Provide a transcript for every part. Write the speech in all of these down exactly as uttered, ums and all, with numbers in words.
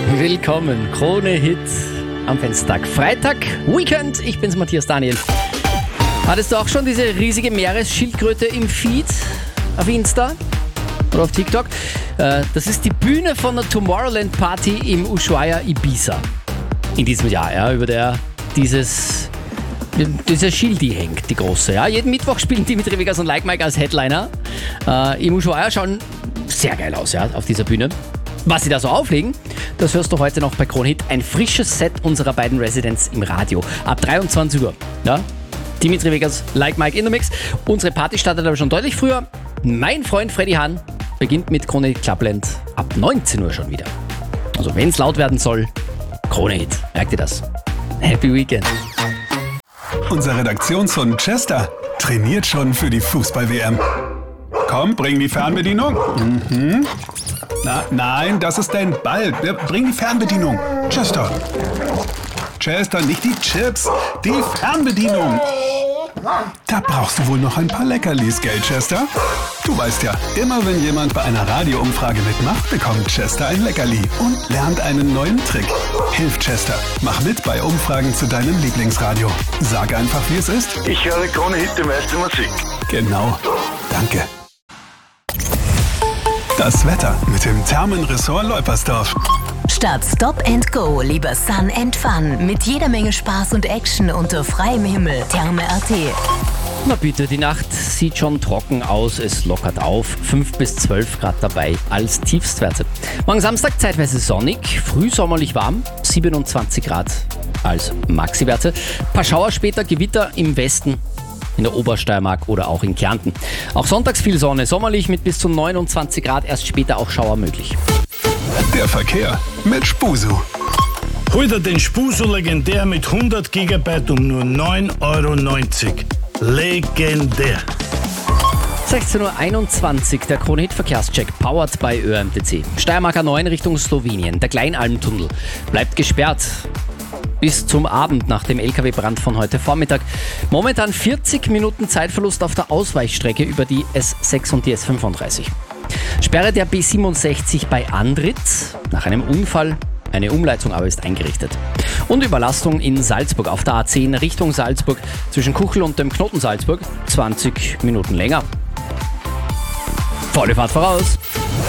Willkommen, Krone Hit am Fenstertag. Freitag, Weekend, ich bin's Matthias Daniel. Hattest du auch schon diese riesige Meeresschildkröte im Feed auf Insta oder auf TikTok? Das ist die Bühne von der Tomorrowland Party im Ushuaia Ibiza in diesem Jahr, ja, über der dieses dieser Schildi hängt, die große. Ja. Jeden Mittwoch spielen Dimitri Vegas und Like Mike als Headliner. Äh, Im Ushuaia schauen sehr geil aus, ja, auf dieser Bühne. Was sie da so auflegen, das hörst du heute noch bei Krone Hit. Ein frisches Set unserer beiden Residents im Radio. Ab dreiundzwanzig Uhr. Ja? Dimitri Vegas, Like Mike in the Mix. Unsere Party startet aber schon deutlich früher. Mein Freund Freddy Hahn beginnt mit Krone Hit Clubland ab neunzehn Uhr schon wieder. Also wenn es laut werden soll, Krone Hit. Merkt ihr das? Happy Weekend. Unser Redaktionssohn Chester trainiert schon für die Fußball-W M. Komm, bring die Fernbedienung. Mhm. Na, nein, das ist dein Ball. Bring die Fernbedienung. Chester. Chester, nicht die Chips, die Fernbedienung. Da brauchst du wohl noch ein paar Leckerlis, gell, Chester? Du weißt ja, immer wenn jemand bei einer Radioumfrage mitmacht, bekommt Chester ein Leckerli und lernt einen neuen Trick. Hilf Chester, mach mit bei Umfragen zu deinem Lieblingsradio. Sag einfach, wie es ist. Ich höre Krone Hit, die meiste Musik. Genau, danke. Das Wetter mit dem Thermenressort Leupersdorf. Statt Stop and Go lieber Sun and Fun mit jeder Menge Spaß und Action unter freiem Himmel. Therme Punkt at. Na bitte, die Nacht sieht schon trocken aus, es lockert auf. fünf bis zwölf Grad dabei als Tiefstwerte. Morgen Samstag zeitweise sonnig, frühsommerlich warm, siebenundzwanzig Grad als Maxiwerte. Paar Schauer später, Gewitter im Westen, in der Obersteiermark oder auch in Kärnten. Auch sonntags viel Sonne, sommerlich mit bis zu neunundzwanzig Grad, erst später auch Schauer möglich. Der Verkehr mit Spusu. Hol dir den Spusu legendär mit hundert Gigabyte um nur neun Euro neunzig. Legendär. sechzehn Uhr einundzwanzig, der Krone Hit Verkehrscheck, powered by Ö M T C. Steiermark A neun Richtung Slowenien. Der Kleinalmtunnel bleibt gesperrt bis zum Abend nach dem L K W-Brand von heute Vormittag. Momentan vierzig Minuten Zeitverlust auf der Ausweichstrecke über die S sechs und die S fünfunddreißig. Sperre der B siebenundsechzig bei Andritz. Nach einem Unfall, eine Umleitung aber ist eingerichtet. Und Überlastung in Salzburg auf der A zehn Richtung Salzburg zwischen Kuchel und dem Knoten Salzburg. zwanzig Minuten länger. Volle Fahrt voraus.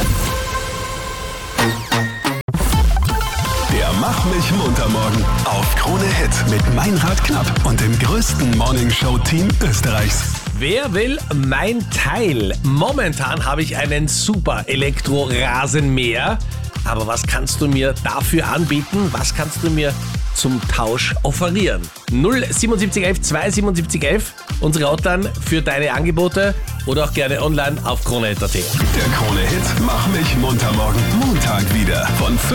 Der Mach mich munter morgen auf Krone Hit mit Meinrad Knapp und dem größten Morningshow-Team Österreichs. Wer will mein Teil? Momentan habe ich einen super Elektro-Rasenmäher. Aber was kannst du mir dafür anbieten? Was kannst du mir zum Tausch offerieren? null siebenundsiebzig elf zweihundertsiebenundsiebzig elf, unsere Hotline für deine Angebote oder auch gerne online auf Krone Hit Punkt at. Der Krone Hit Mach mich munter morgen Montag wieder von fünf